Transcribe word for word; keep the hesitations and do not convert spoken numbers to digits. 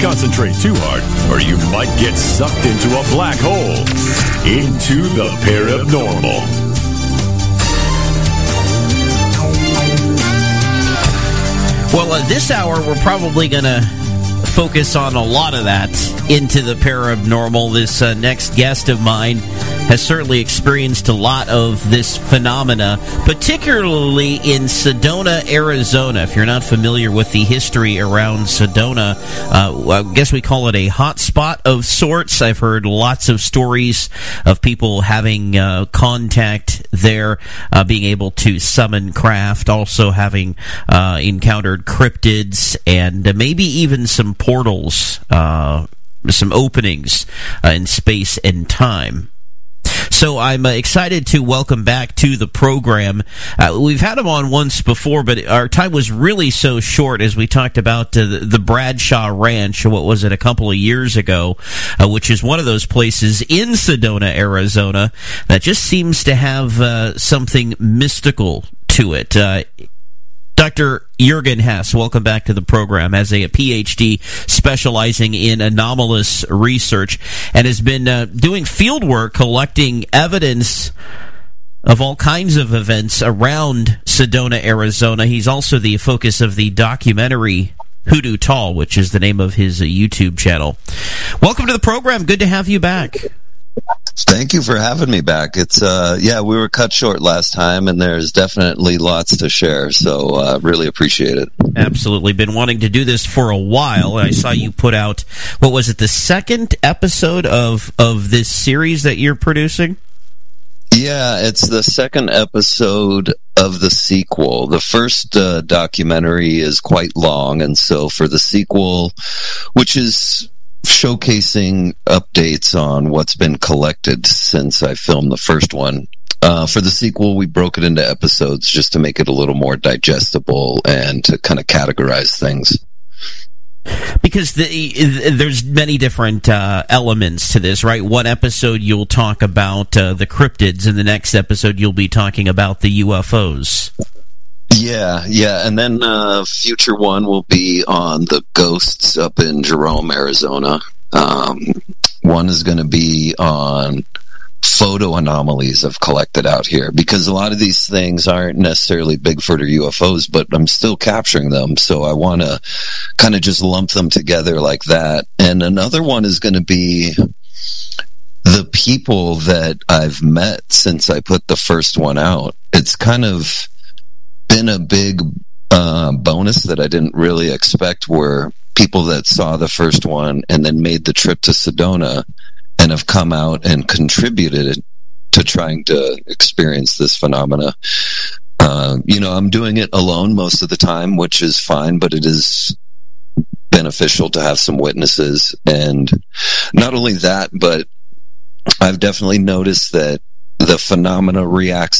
concentrate too hard, or you might get sucked into a black hole. Into the Paranormal. Well, uh, this hour, we're probably going to focus on a lot of that into the paranormal. This uh, next guest of mine has certainly experienced a lot of this phenomena, particularly in Sedona, Arizona. If you're not familiar with the history around Sedona, uh, I guess we call it a hot spot of sorts. I've heard lots of stories of people having uh, contact there, uh, being able to summon craft, also having uh, encountered cryptids, and uh, maybe even some portals, uh, some openings uh, in space and time. So I'm uh, excited to welcome back to the program. Uh, we've had him on once before, but our time was really so short as we talked about uh, the, the Bradshaw Ranch, what was it, a couple of years ago, uh, which is one of those places in Sedona, Arizona, that just seems to have uh, something mystical to it. Uh, Doctor Jürgen Hess, welcome back to the program, as a P H D specializing in anomalous research, and has been uh, doing field work collecting evidence of all kinds of events around Sedona, Arizona. He's also the focus of the documentary Hoodoo Tall, which is the name of his uh, YouTube channel. Welcome to the program. Good to have you back. Thank you for having me back. It's uh yeah, we were cut short last time, and there's definitely lots to share, so uh really appreciate it. Absolutely. Been wanting to do this for a while. I saw you put out, what was it, the second episode of of this series that you're producing? Yeah, it's the second episode of the sequel. The first uh, documentary is quite long, and so for the sequel, which is showcasing updates on what's been collected since I filmed the first one. Uh, for the sequel, we broke it into episodes just to make it a little more digestible and to kind of categorize things. Because the, there's many different uh, elements to this, right? One episode you'll talk about uh, the cryptids, and the next episode you'll be talking about the U F Os. Yeah, yeah, and then uh, future one will be on the ghosts up in Jerome, Arizona. Um, one is going to be on photo anomalies I've collected out here, because a lot of these things aren't necessarily Bigfoot or U F Os, but I'm still capturing them, so I want to kind of just lump them together like that. And another one is going to be the people that I've met since I put the first one out. It's kind of been a big uh, bonus that I didn't really expect, were people that saw the first one and then made the trip to Sedona and have come out and contributed to trying to experience this phenomena. Uh, you know, I'm doing it alone most of the time, which is fine, but it is beneficial to have some witnesses. And not only that, but I've definitely noticed that the phenomena reacts